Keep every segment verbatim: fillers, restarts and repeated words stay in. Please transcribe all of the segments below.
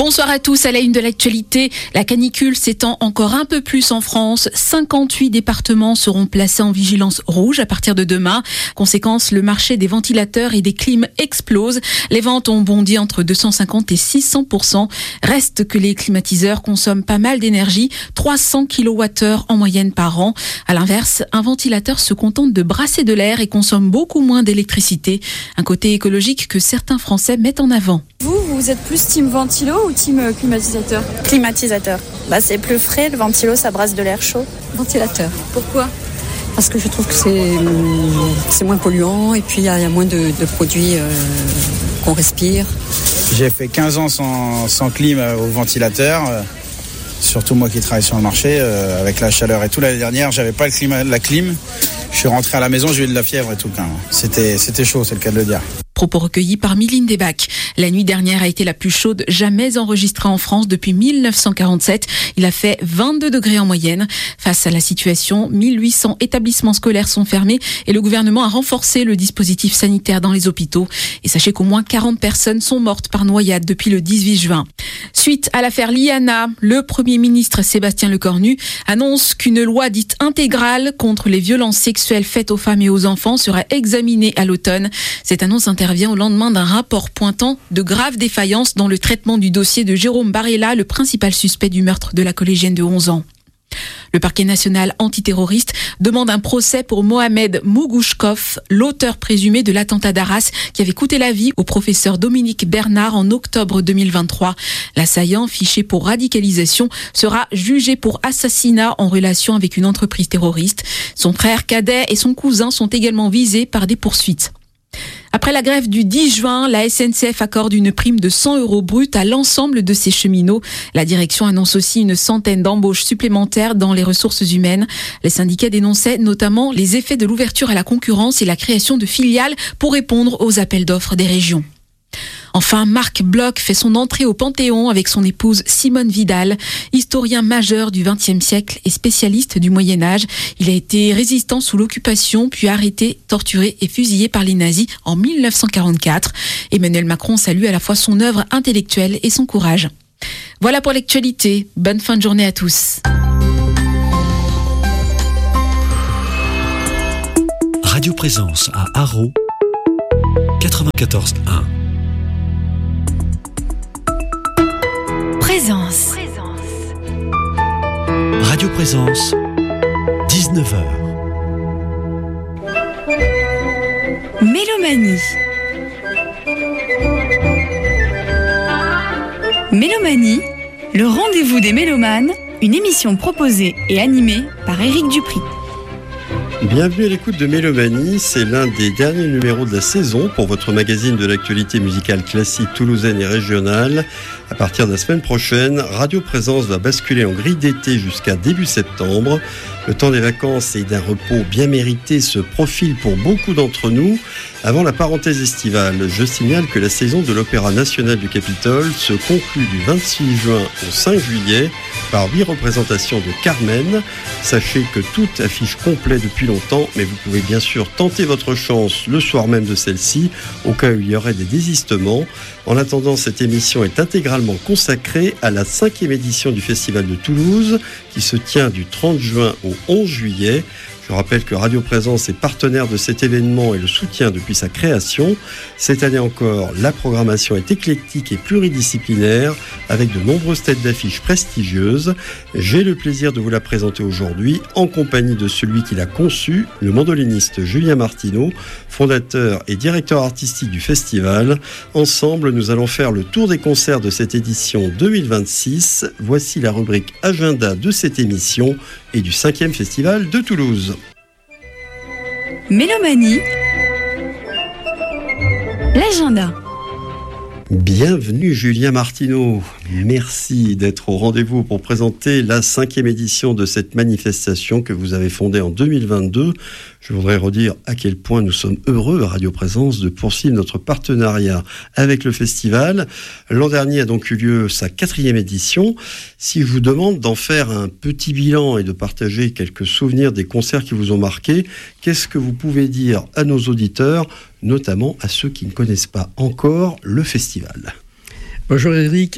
Bonsoir à tous, à la une de l'actualité. La canicule s'étend encore un peu plus en France. cinquante-huit départements seront placés en vigilance rouge à partir de demain. Conséquence, le marché des ventilateurs et des clims explose. Les ventes ont bondi entre deux cent cinquante et six cents pour cent. Reste que les climatiseurs consomment pas mal d'énergie, trois cents kilowattheures en moyenne par an. À l'inverse, un ventilateur se contente de brasser de l'air et consomme beaucoup moins d'électricité. Un côté écologique que certains Français mettent en avant. Vous, vous êtes plus team ventilo ou team climatisateur ? Climatisateur. Bah, c'est plus frais, le ventilo, ça brasse de l'air chaud. Ventilateur. Pourquoi ? Parce que je trouve que c'est, c'est moins polluant et puis il y, y a moins de, de produits euh, qu'on respire. J'ai fait quinze ans sans, sans clim au ventilateur. Euh, surtout moi qui travaille sur le marché, euh, avec la chaleur et tout. L'année dernière, j'avais pas le climat, la clim. Je suis rentré à la maison, j'ai eu de la fièvre et tout. C'était, c'était chaud, c'est le cas de le dire. Propos recueillis par Mylène Desbacs. La nuit dernière a été la plus chaude jamais enregistrée en France depuis mille neuf cent quarante-sept. Il a fait vingt-deux degrés en moyenne. Face à la situation, mille huit cents établissements scolaires sont fermés et le gouvernement a renforcé le dispositif sanitaire dans les hôpitaux. Et sachez qu'au moins quarante personnes sont mortes par noyade depuis le dix-huit juin. Suite à l'affaire Liana, le Premier ministre Sébastien Lecornu annonce qu'une loi dite intégrale contre les violences sexuelles faites aux femmes et aux enfants sera examinée à l'automne. Cette annonce intervient au lendemain d'un rapport pointant de graves défaillances dans le traitement du dossier de Jérôme Barella, le principal suspect du meurtre de la collégienne de onze ans. Le parquet national antiterroriste demande un procès pour Mohamed Mougouchkov, l'auteur présumé de l'attentat d'Arras qui avait coûté la vie au professeur Dominique Bernard en octobre deux mille vingt-trois. L'assaillant, fiché pour radicalisation, sera jugé pour assassinat en relation avec une entreprise terroriste. Son frère cadet et son cousin sont également visés par des poursuites. Après la grève du dix juin, la S N C F accorde une prime de cent euros brut à l'ensemble de ses cheminots. La direction annonce aussi une centaine d'embauches supplémentaires dans les ressources humaines. Les syndicats dénonçaient notamment les effets de l'ouverture à la concurrence et la création de filiales pour répondre aux appels d'offres des régions. Enfin, Marc Bloch fait son entrée au Panthéon avec son épouse Simone Vidal, historien majeur du vingtième siècle et spécialiste du Moyen-Âge. Il a été résistant sous l'occupation, puis arrêté, torturé et fusillé par les nazis en mille neuf cent quarante-quatre. Emmanuel Macron salue à la fois son œuvre intellectuelle et son courage. Voilà pour l'actualité. Bonne fin de journée à tous. Radio Présence à Haro, quatre-vingt-quatorze un. Présence. Radio Présence, dix-neuf heures. Mélomanie. Mélomanie, le rendez-vous des mélomanes, une émission proposée et animée par Éric Dupri. Bienvenue à l'écoute de Mélomanie, c'est l'un des derniers numéros de la saison pour votre magazine de l'actualité musicale classique toulousaine et régionale. À partir de la semaine prochaine, Radio Présence va basculer en grille d'été jusqu'à début septembre. Le temps des vacances et d'un repos bien mérité se profile pour beaucoup d'entre nous. Avant la parenthèse estivale, je signale que la saison de l'Opéra national du Capitole se conclut du vingt-six juin au cinq juillet par huit représentations de Carmen. Sachez que tout affiche complet depuis longtemps, mais vous pouvez bien sûr tenter votre chance le soir même de celle-ci, au cas où il y aurait des désistements. En attendant, cette émission est intégralement consacrée à la cinquième édition du Festival de Toulouse, qui se tient du trente juin au onze juillet. Je rappelle que Radio Présence est partenaire de cet événement et le soutient depuis sa création. Cette année encore, la programmation est éclectique et pluridisciplinaire avec de nombreuses têtes d'affiches prestigieuses. J'ai le plaisir de vous la présenter aujourd'hui en compagnie de celui qui l'a conçu, le mandoliniste Julien Martineau, fondateur et directeur artistique du festival. Ensemble, nous allons faire le tour des concerts de cette édition deux mille vingt-six. Voici la rubrique agenda de cette émission et du cinquième festival de Toulouse. Mélomanie, l'agenda. Bienvenue Julien Martineau, merci d'être au rendez-vous pour présenter la cinquième édition de cette manifestation que vous avez fondée en deux mille vingt-deux. Je voudrais redire à quel point nous sommes heureux à Radio Présence de poursuivre notre partenariat avec le festival. L'an dernier a donc eu lieu sa quatrième édition. Si je vous demande d'en faire un petit bilan et de partager quelques souvenirs des concerts qui vous ont marqué, qu'est-ce que vous pouvez dire à nos auditeurs, notamment à ceux qui ne connaissent pas encore le festival ? Bonjour Eric,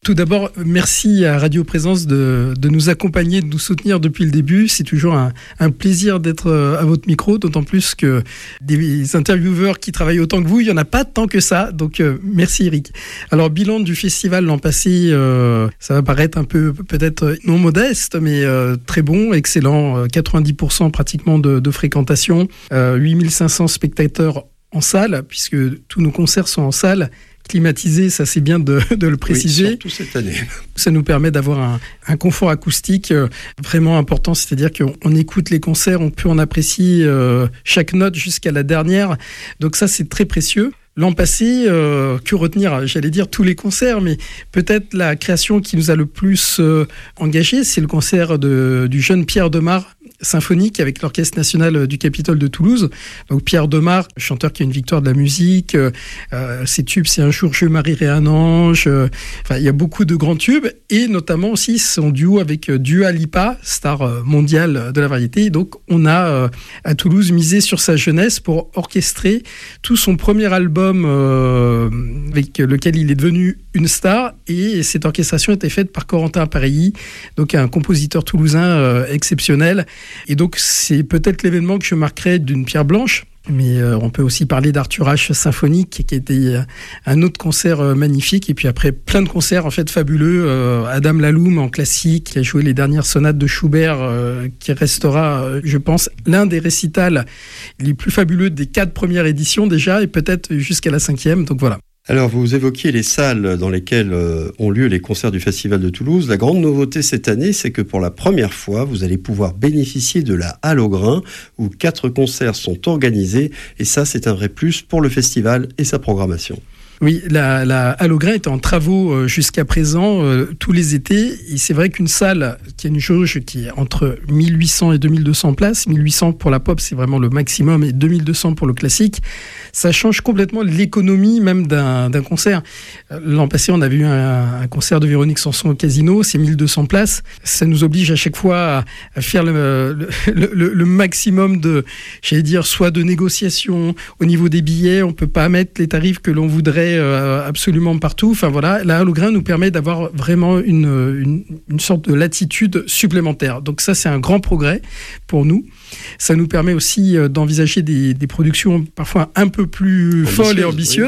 Tout d'abord, merci à Radio Présence de, de nous accompagner, de nous soutenir depuis le début. C'est toujours un, un plaisir d'être à votre micro, d'autant plus que des intervieweurs qui travaillent autant que vous, il n'y en a pas tant que ça. Donc, euh, merci Eric. Alors, bilan du festival l'an passé, euh, ça va paraître un peu peut-être non modeste, mais euh, très bon, excellent. quatre-vingt-dix pour cent pratiquement de, de fréquentation, euh, huit mille cinq cents spectateurs en salle, puisque tous nos concerts sont en salle. Climatisé, ça c'est bien de, de le préciser. Oui, surtout cette année. Ça nous permet d'avoir un, un confort acoustique euh, vraiment important, c'est-à-dire qu'on on écoute les concerts, on peut en apprécier euh, chaque note jusqu'à la dernière. Donc ça c'est très précieux. L'an passé, euh, que retenir ? J'allais dire tous les concerts, mais peut-être la création qui nous a le plus euh, engagés, c'est le concert de, du jeune Pierre Demar, symphonique avec l'Orchestre national du Capitole de Toulouse. Donc Pierre Demar, chanteur qui a une victoire de la musique, euh, ses tubes c'est Un jour je marierai un ange, euh, enfin il y a beaucoup de grands tubes, et notamment aussi son duo avec Dua Lipa, star mondiale de la variété. Donc on a euh, à Toulouse misé sur sa jeunesse pour orchestrer tout son premier album euh, avec lequel il est devenu une star, et cette orchestration était faite par Corentin Pareilly, donc un compositeur toulousain euh, exceptionnel. Et donc, c'est peut-être l'événement que je marquerai d'une pierre blanche. Mais euh, on peut aussi parler d'Arthur H symphonique, qui était un autre concert euh, magnifique. Et puis après, plein de concerts en fait fabuleux. Euh, Adam Laloum en classique, qui a joué les dernières sonates de Schubert, euh, qui restera, euh, je pense, l'un des récitals les plus fabuleux des quatre premières éditions déjà, et peut-être jusqu'à la cinquième. Donc voilà. Alors, vous évoquiez les salles dans lesquelles euh, ont lieu les concerts du Festival de Toulouse. La grande nouveauté cette année, c'est que pour la première fois, vous allez pouvoir bénéficier de la Halle au Grain, où quatre concerts sont organisés. Et ça, c'est un vrai plus pour le festival et sa programmation. Oui, la, la Halle au Grain est en travaux jusqu'à présent, euh, tous les étés. Et c'est vrai qu'une salle qui a une jauge qui est entre mille huit cents et deux mille deux cents places, mille huit cents pour la pop, c'est vraiment le maximum, et deux mille deux cents pour le classique, ça change complètement l'économie même d'un, d'un concert. L'an passé, on avait eu un, un concert de Véronique Sanson au Casino, c'est mille deux cents places. Ça nous oblige à chaque fois à, à faire le, le, le, le maximum de, j'allais dire, soit de négociations au niveau des billets. On peut pas mettre les tarifs que l'on voudrait euh, absolument partout. Enfin voilà, la Halle au Grain nous permet d'avoir vraiment une, une, une sorte de latitude supplémentaire. Donc ça, c'est un grand progrès pour nous. Ça nous permet aussi d'envisager des, des productions parfois un peu plus folles et ambitieuses.